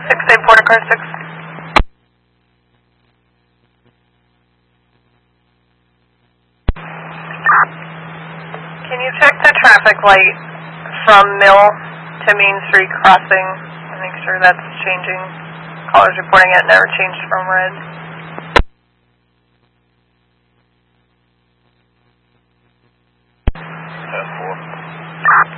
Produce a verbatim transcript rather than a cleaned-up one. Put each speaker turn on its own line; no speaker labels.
six eight Porter Car six. Can you check the traffic light from Mill to Main Street crossing and make sure that's changing? Callers reporting it never changed from red.